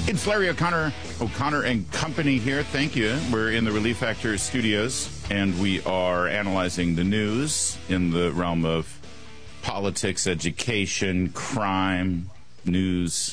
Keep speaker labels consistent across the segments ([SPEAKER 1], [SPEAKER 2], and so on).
[SPEAKER 1] It's Larry O'Connor and Company here. Thank you. We're in the Relief Factor studios, and we are analyzing the news in the realm of politics, education, crime, news,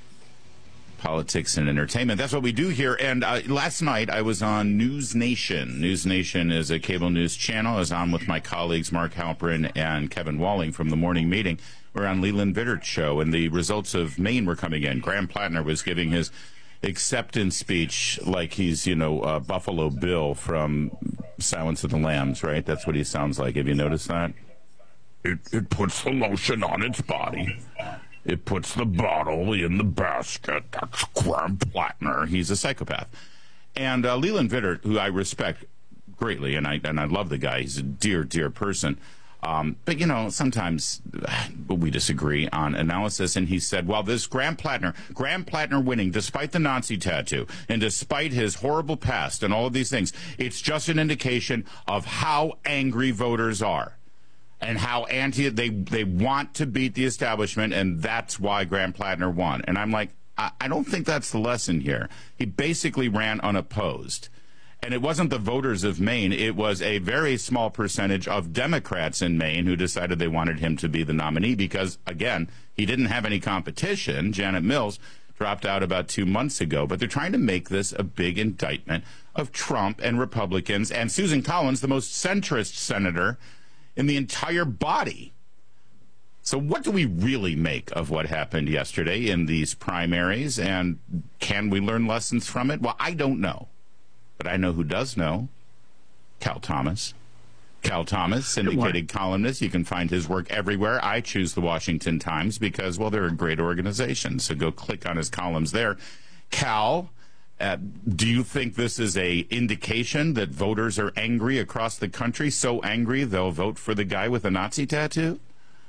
[SPEAKER 1] politics, and entertainment. That's what we do here. And last night I was on News Nation. News Nation is a cable news channel. I was on with my colleagues Mark Halperin and Kevin Walling from the morning meeting. We're on Leland Vittert's show, and the results of Maine were coming in. Graham Plattner was giving his acceptance speech like he's, Buffalo Bill from Silence of the Lambs, right? That's what he sounds like. Have you noticed that? It puts the lotion on its body. It puts the bottle in the basket. That's Graham Plattner. He's a psychopath. And Leland Vittert, who I respect greatly, and I love the guy. He's a dear, dear person. But, sometimes we disagree on analysis. And he said, well, this Graham Plattner winning, despite the Nazi tattoo and despite his horrible past and all of these things, it's just an indication of how angry voters are and how they want to beat the establishment. And that's why Graham Plattner won. And I'm like, I don't think that's the lesson here. He basically ran unopposed. And it wasn't the voters of Maine. It was a very small percentage of Democrats in Maine who decided they wanted him to be the nominee because, again, he didn't have any competition. Janet Mills dropped out about 2 months ago. But they're trying to make this a big indictment of Trump and Republicans and Susan Collins, the most centrist senator in the entire body. So what do we really make of what happened yesterday in these primaries? And can we learn lessons from it? Well, I don't know. But I know who does know. Cal Thomas. Cal Thomas, syndicated columnist. You can find his work everywhere. I choose the Washington Times because, well, they're a great organization. So go click on his columns there. Cal, do you think this is a indication that voters are angry across the country? So angry they'll vote for the guy with a Nazi tattoo?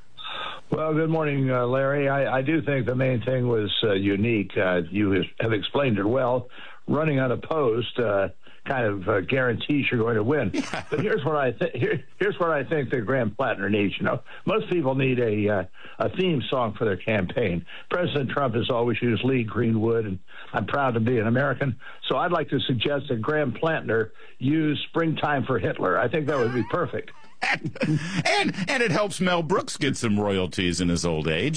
[SPEAKER 2] Well, good morning, Larry. I do think the main thing was unique. You have explained it well. Running unopposed kind of guarantees you're going to win. Yeah. But here's what I think that Graham Plattner needs. Most people need a theme song for their campaign. President Trump has always used Lee Greenwood, and I'm proud to be an American. So I'd like to suggest that Graham Plattner use "Springtime for Hitler." I think that would be perfect.
[SPEAKER 1] And it helps Mel Brooks get some royalties in his old age.